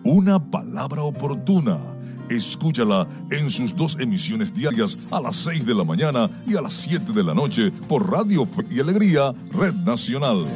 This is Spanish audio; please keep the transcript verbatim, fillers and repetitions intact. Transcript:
Una palabra oportuna. Escúchala en sus dos emisiones diarias a las seis de la mañana y a las siete de la noche por Radio Fe y Alegría, Red Nacional.